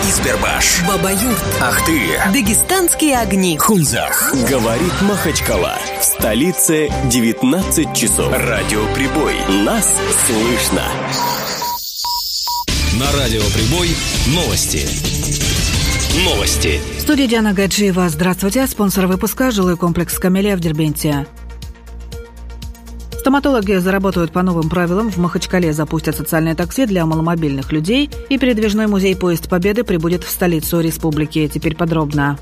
Избербаш, Баба-Юрт, Ахты, Дагестанские огни, Хунзах. Говорит Махачкала. В столице 19 часов. Радио Прибой. Нас слышно. На Радио Прибой новости. В студии Диана Гаджиева. Здравствуйте. Спонсор выпуска – жилой комплекс «Камелия» в Дербенте. Стоматологи заработают по новым правилам. В Махачкале запустят социальное такси для маломобильных людей. И передвижной музей «Поезд Победы» прибудет в столицу республики. Теперь подробно.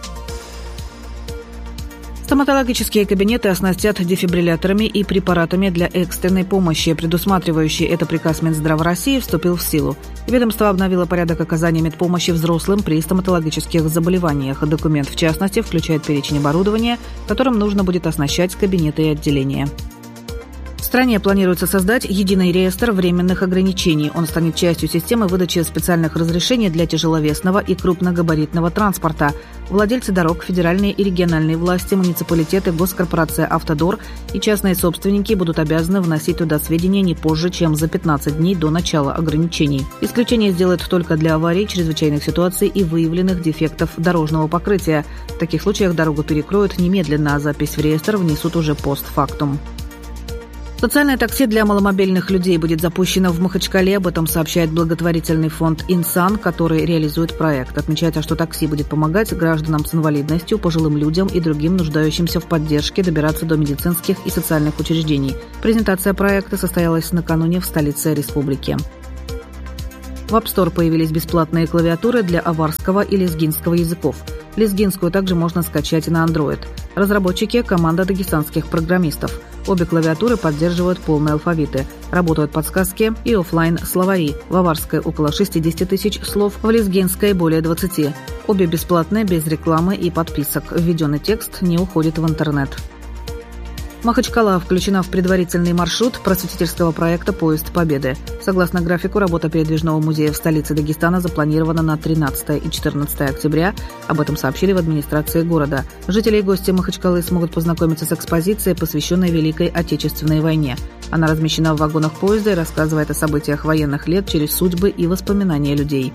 Стоматологические кабинеты оснастят дефибрилляторами и препаратами для экстренной помощи. Предусматривающий это приказ Минздрава России вступил в силу. Ведомство обновило порядок оказания медпомощи взрослым при стоматологических заболеваниях. Документ, в частности, включает перечень оборудования, которым нужно будет оснащать кабинеты и отделения. В стране планируется создать единый реестр временных ограничений. Он станет частью системы выдачи специальных разрешений для тяжеловесного и крупногабаритного транспорта. Владельцы дорог, федеральные и региональные власти, муниципалитеты, госкорпорация «Автодор» и частные собственники будут обязаны вносить туда сведения не позже, чем за 15 дней до начала ограничений. Исключение сделают только для аварий, чрезвычайных ситуаций и выявленных дефектов дорожного покрытия. В таких случаях дорогу перекроют немедленно, а запись в реестр внесут уже постфактум. Социальное такси для маломобильных людей будет запущено в Махачкале. Об этом сообщает благотворительный фонд «Инсан», который реализует проект. Отмечается, что такси будет помогать гражданам с инвалидностью, пожилым людям и другим нуждающимся в поддержке добираться до медицинских и социальных учреждений. Презентация проекта состоялась накануне в столице республики. В App Store появились бесплатные клавиатуры для аварского и лезгинского языков. Лезгинскую также можно скачать и на Android. Разработчики – команда дагестанских программистов. Обе клавиатуры поддерживают полные алфавиты. Работают подсказки и офлайн-словари. В аварской около 60 тысяч слов, в лезгинской более 20. Обе бесплатные, без рекламы и подписок. Введенный текст не уходит в интернет. Махачкала включена в предварительный маршрут просветительского проекта «Поезд Победы». Согласно графику, работа передвижного музея в столице Дагестана запланирована на 13 и 14 октября. Об этом сообщили в администрации города. Жители и гости Махачкалы смогут познакомиться с экспозицией, посвященной Великой Отечественной войне. Она размещена в вагонах поезда и рассказывает о событиях военных лет через судьбы и воспоминания людей.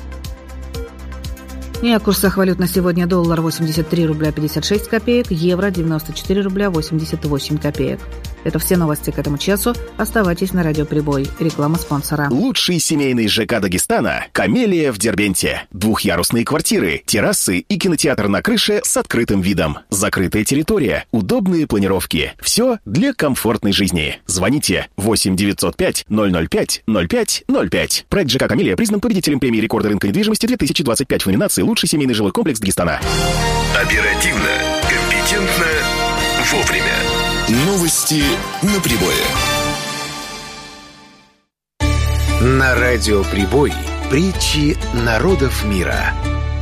И о курсах валют на сегодня: доллар 83 рубля 56 копеек, евро 94 рубля 88 копеек. Это все новости к этому часу. Оставайтесь на Радио Прибой. Реклама спонсора. Лучший семейный ЖК Дагестана – «Камелия» в Дербенте. Двухъярусные квартиры, террасы и кинотеатр на крыше с открытым видом. Закрытая территория, удобные планировки. Все для комфортной жизни. Звоните 8 905 005 05 05. Проект ЖК «Камелия» признан победителем премии рекорда рынка недвижимости 2025 в номинации «Лучший семейный жилой комплекс Дагестана». Оперативно, компетентно, вовремя. Новости на Прибое. На Радио Прибой притчи народов мира.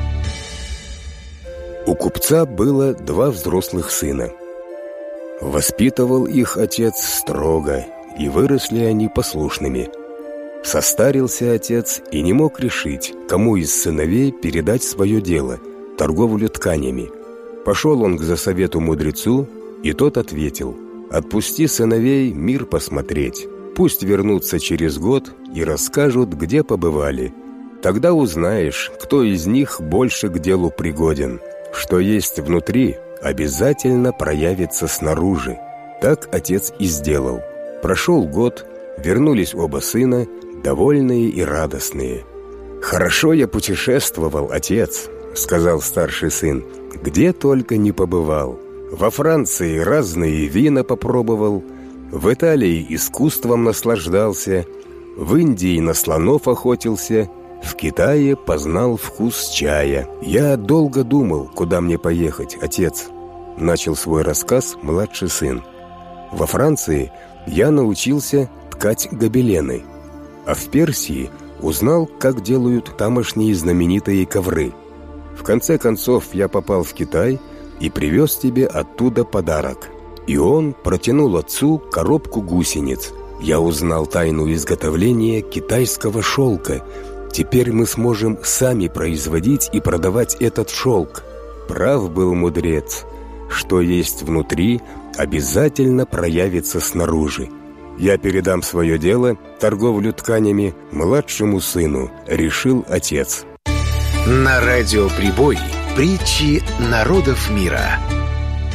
У купца было 2 взрослых сына. Воспитывал их отец строго, и выросли они послушными. Состарился отец и не мог решить, кому из сыновей передать свое дело – торговлю тканями. Пошел он к засовету мудрецу, и тот ответил: «Отпусти сыновей мир посмотреть. Пусть вернутся через год и расскажут, где побывали. Тогда узнаешь, кто из них больше к делу пригоден. Что есть внутри, обязательно проявится снаружи». Так отец и сделал. Прошел год, вернулись оба сына, довольные и радостные. «Хорошо я путешествовал, отец», — сказал старший сын, — «где только не побывал. Во Франции разные вина попробовал, в Италии искусством наслаждался, в Индии на слонов охотился, в Китае познал вкус чая. Я долго думал, куда мне поехать, отец», — начал свой рассказ младший сын. «Во Франции я научился ткать гобелены, а в Персии узнал, как делают тамошние знаменитые ковры. В конце концов я попал в Китай и привез тебе оттуда подарок». И он протянул отцу коробку гусениц. «Я узнал тайну изготовления китайского шелка. Теперь мы сможем сами производить и продавать этот шелк». Прав был мудрец. Что есть внутри, обязательно проявится снаружи. «Я передам свое дело, торговлю тканями, младшему сыну», — решил отец. На радио «Прибой» притчи народов мира.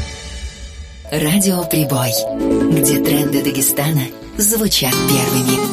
Радио «Прибой», где тренды Дагестана звучат первыми.